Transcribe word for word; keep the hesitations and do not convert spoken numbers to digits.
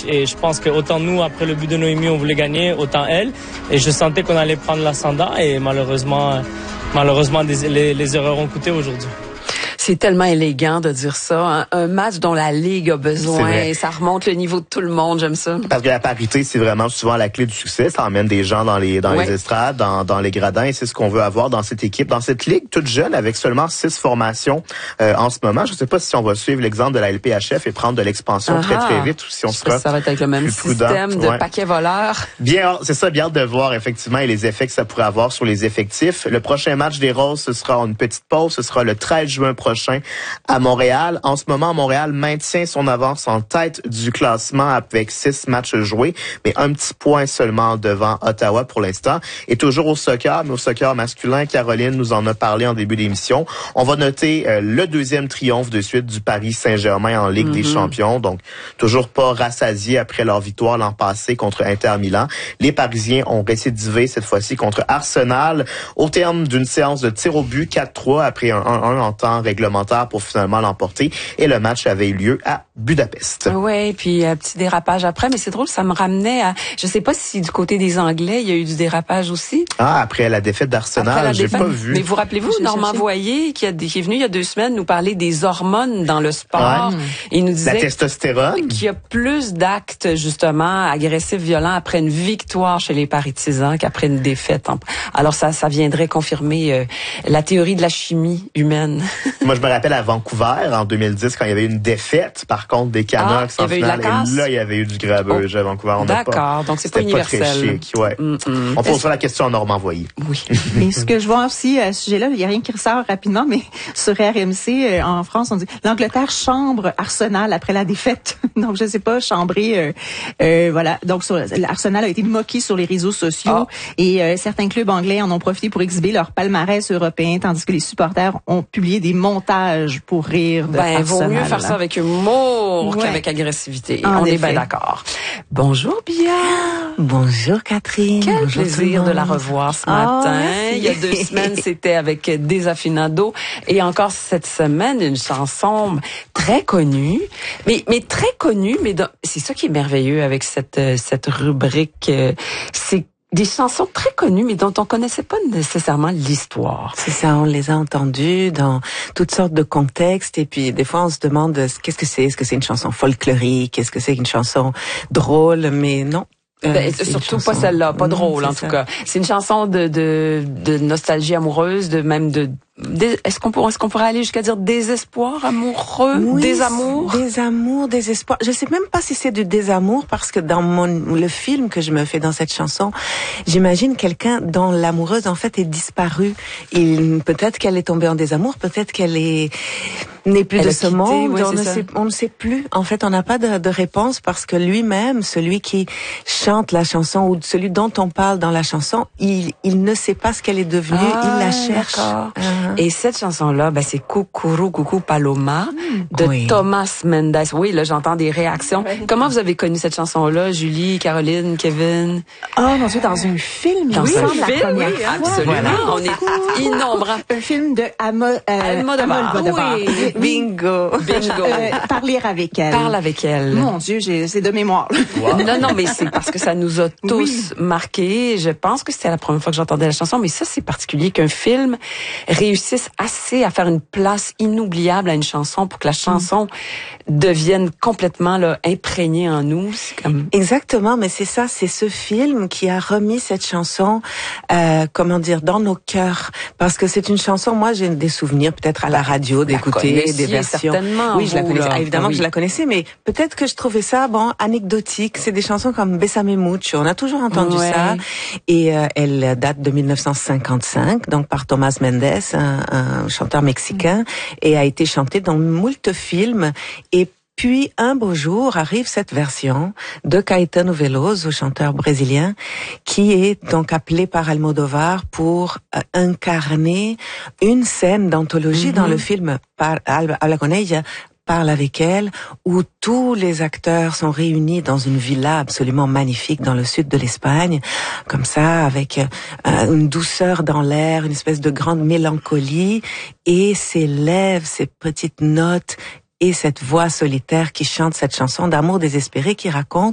et je pense que autant nous, après le but de Noémie, on voulait gagner, autant elle. Et je sentais qu'on allait prendre l'ascendant et malheureusement, malheureusement, des, les, les erreurs ont coûté aujourd'hui. C'est tellement élégant de dire ça. Hein? Un match dont la Ligue a besoin et ça remonte le niveau de tout le monde. J'aime ça. Parce que la parité, c'est vraiment souvent la clé du succès. Ça emmène des gens dans les dans ouais. les estrades, dans, dans les gradins. Et c'est ce qu'on veut avoir dans cette équipe, dans cette Ligue toute jeune, avec seulement six formations euh, en ce moment. Je ne sais pas si on va suivre l'exemple de la L P H F et prendre de l'expansion Aha. très, très vite ou si on sera ça va être avec le même système de ouais. paquets voleurs. Bien, c'est ça, bien hâte de voir effectivement et les effets que ça pourrait avoir sur les effectifs. Le prochain match des Roses, ce sera une petite pause. Ce sera le treize juin prochain à Montréal. En ce moment, Montréal maintient son avance en tête du classement avec six matchs joués, mais un petit point seulement devant Ottawa pour l'instant. Et toujours au soccer, mais au soccer masculin, Caroline nous en a parlé en début d'émission. On va noter euh, le deuxième triomphe de suite du Paris Saint-Germain en Ligue mm-hmm. des Champions. Donc, toujours pas rassasiés après leur victoire l'an passé contre Inter Milan. Les Parisiens ont récidivé cette fois-ci contre Arsenal au terme d'une séance de tir au but quatre trois après un un un en temps réglementaire pour finalement l'emporter. Et le match avait eu lieu à Budapest. Oui, puis un petit dérapage après, mais c'est drôle, ça me ramenait à... Je sais pas si du côté des Anglais, il y a eu du dérapage aussi. Ah, après la défaite d'Arsenal, j'ai pas vu. Mais vous rappelez-vous, Normand Voyer, qui, a, qui est venu il y a deux semaines nous parler des hormones dans le sport. Ouais. Il nous disait... La testostérone. Qu'il y a plus d'actes, justement, agressifs, violents après une victoire chez les partisans qu'après une défaite. Alors ça, ça viendrait confirmer euh, la théorie de la chimie humaine. Moi, je me rappelle à Vancouver, en deux mille dix, quand il y avait eu une défaite, par contre, des Canucks ah, en finale. Et là, il y avait eu du grabuge oh. à Vancouver. On D'accord, pas, donc c'est pas universel. Pas très chic, ouais. Mm-mm. On posera la question à Normand Voyer. Oui. Et ce que je vois aussi à ce sujet-là, il n'y a rien qui ressort rapidement, mais sur R M C, euh, en France, on dit l'Angleterre chambre Arsenal après la défaite. Donc, je sais pas, chambrer, euh, euh, voilà. Donc, sur, Arsenal a été moqué sur les réseaux sociaux oh. et euh, certains clubs anglais en ont profité pour exhiber leur palmarès européen, tandis que les supporters ont publié des montages pour rire de ben, Arsenal. Vaut mieux faire ça avec humour ouais. qu'avec agressivité. En On effet. Est bien d'accord. Bonjour, Bia. Bonjour, Catherine. Quel Bonjour plaisir de la revoir ce matin. Oh, il y a deux semaines, c'était avec Desafinado. Et encore cette semaine, une chanson très connue. Mais, mais très connue, mais dans, c'est ça qui est merveilleux avec cette, cette rubrique. C'est des chansons très connues, mais dont on connaissait pas nécessairement l'histoire. C'est ça, on les a entendues dans toutes sortes de contextes, et puis des fois on se demande qu'est-ce que c'est, est-ce que c'est une chanson folklorique, est-ce que c'est une chanson drôle, mais non. Euh, ben, surtout pas celle-là, pas drôle mmh, en tout ça. cas. C'est une chanson de, de, de nostalgie amoureuse, de même de... Des, est-ce qu'on pourrait, est-ce qu'on pourrait aller jusqu'à dire désespoir amoureux, oui, désamour? Désamour, désespoir. Je sais même pas si c'est du désamour parce que dans mon, le film que je me fais dans cette chanson, j'imagine quelqu'un dont l'amoureuse en fait est disparue. Il, peut-être qu'elle est tombée en désamour, peut-être qu'elle est, n'est plus Elle de a ce quitté, monde. ouais, on ne ça. sait, on ne sait plus. En fait, on n'a pas de, de réponse parce que lui-même, celui qui chante la chanson ou celui dont on parle dans la chanson, il, il ne sait pas ce qu'elle est devenue. Ah, il la cherche. Uh-huh. Et cette chanson-là, ben, c'est Coucourou Coucou Paloma de oui. Thomas Mendes. Oui, là, j'entends des réactions. Oui. Comment vous avez connu cette chanson-là, Julie, Caroline, Kevin? Oh, mon Dieu, dans un film. Dans oui, un film, oui, absolument. Voilà. On est innombrables. Un film de Amo, euh, Almodovar. Oui. Bingo. Bingo. Euh, parler avec elle. Parle avec elle. Mon Dieu, j'ai, c'est de mémoire. Wow. Non, non, mais c'est parce que ça nous a tous oui. marqués. Je pense que c'était la première fois que j'entendais la chanson, mais ça, c'est particulier qu'un film réussisse assez à faire une place inoubliable à une chanson pour que la chanson mm. devienne complètement là, imprégnée en nous. C'est comme... Exactement, mais c'est ça, c'est ce film qui a remis cette chanson, euh, comment dire, dans nos cœurs. Parce que c'est une chanson, moi j'ai des souvenirs peut-être à la radio, d'écouter des versions. Oui, je la connaissais, là. évidemment oui. que je la connaissais, mais peut-être que je trouvais ça, bon, anecdotique. C'est des chansons comme Bésame mucho, on a toujours entendu ouais. ça. Et euh, elle date de dix-neuf cent cinquante-cinq, donc par Thomas Mendes, un, un chanteur mexicain, mm. et a été chantée dans moult films. Et puis, un beau jour, arrive cette version de Caetano Veloso, chanteur brésilien, qui est donc appelé par Almodovar pour euh, incarner une scène d'anthologie mm-hmm. dans le film Par, Habla con ella, Parle avec elle, où tous les acteurs sont réunis dans une villa absolument magnifique dans le sud de l'Espagne, comme ça, avec euh, une douceur dans l'air, une espèce de grande mélancolie, et s'élèvent ces petites notes et cette voix solitaire qui chante cette chanson d'amour désespéré qui raconte